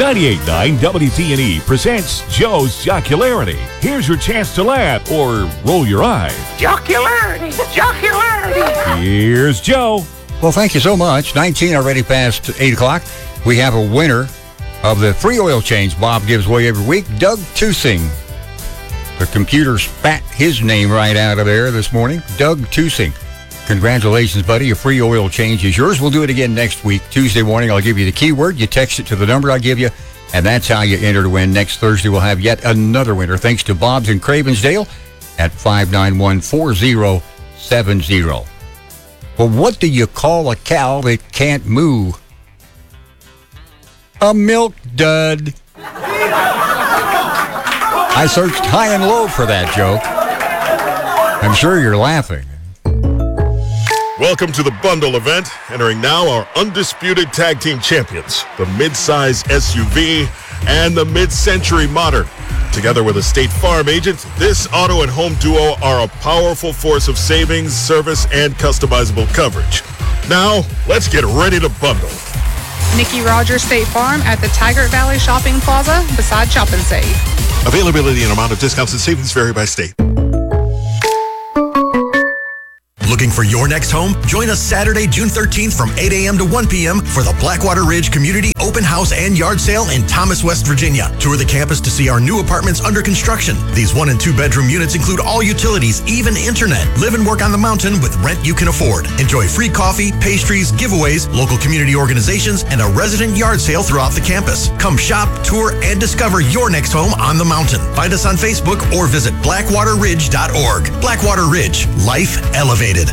98.9 WTNE presents Joe's Jocularity. Here's your chance to laugh or roll your eyes. Jocularity! Jocularity! Here's Joe. Well, thank you so much. 19 already past 8 o'clock. We have a winner of the free oil change Bob gives away every week, Doug Tusing. The computer spat his name right out of there this morning. Doug Tusing. Congratulations, buddy. A free oil change is yours. We'll do it again next week. Tuesday morning, I'll give you the keyword. You text it to the number I give you, and that's how you enter to win. Next Thursday, we'll have yet another winner, thanks to Bob's in Cravensdale at 591-4070. Well, what do you call a cow that can't moo? A milk dud. I searched high and low for that joke. I'm sure you're laughing. Welcome to the bundle event. Entering now our undisputed tag team champions, the mid-size SUV and the mid-century modern. Together with a State Farm agent, this auto and home duo are a powerful force of savings, service, and customizable coverage. Now, let's get ready to bundle. Nikki Rogers State Farm at the Tigert Valley Shopping Plaza beside Shop and Save. Availability and amount of discounts and savings vary by state. Looking for your next home? Join us Saturday, June 13th from 8 a.m. to 1 p.m. for the Blackwater Ridge Community Open House and Yard Sale in Thomas, West Virginia. Tour the campus to see our new apartments under construction. These 1- and 2-bedroom units include all utilities, even internet. Live and work on the mountain with rent you can afford. Enjoy free coffee, pastries, giveaways, local community organizations, and a resident yard sale throughout the campus. Come shop, tour, and discover your next home on the mountain. Find us on Facebook or visit blackwaterridge.org. Blackwater Ridge, life elevated.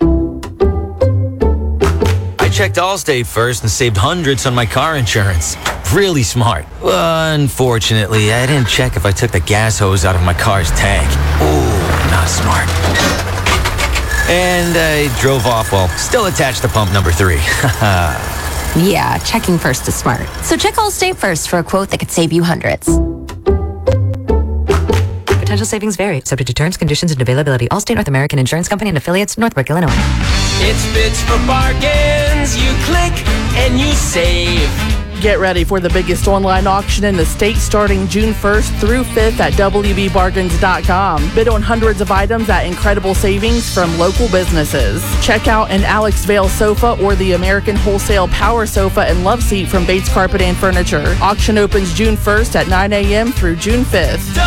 I checked Allstate first and saved hundreds on my car insurance. Really smart. Unfortunately, I didn't check if I took the gas hose out of my car's tank. Ooh, not smart. And I drove off while still attached to pump number 3. Yeah, checking first is smart. So check Allstate first for a quote that could save you hundreds. Potential savings vary, subject to terms, conditions, and availability. Allstate North American Insurance Company and affiliates, Northbrook, Illinois. It's Bits for Bargains. You click and you save. Get ready for the biggest online auction in the state starting June 1st through 5th at WBBargains.com. Bid on hundreds of items at incredible savings from local businesses. Check out an Alex Vail sofa or the American Wholesale Power Sofa and Love Seat from Bates Carpet and Furniture. Auction opens June 1st at 9 a.m. through June 5th.